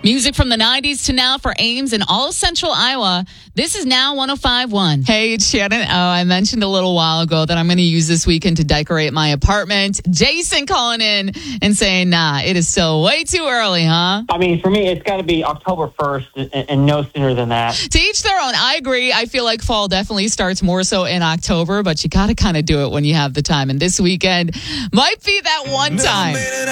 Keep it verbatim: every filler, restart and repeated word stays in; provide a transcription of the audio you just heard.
Music from the nineties to now for Ames and all of Central Iowa. This is Now one oh five point one. Hey, it's Shannon. Oh, I mentioned a little while ago that I'm going to use this weekend to decorate my apartment. Jason calling in and saying, nah, it is still way too early, huh? I mean, for me, it's got to be October first and, and no sooner than that. To each their own. I agree. I feel like fall definitely starts more so in October, but you got to kind of do it when you have the time. And this weekend might be that one time.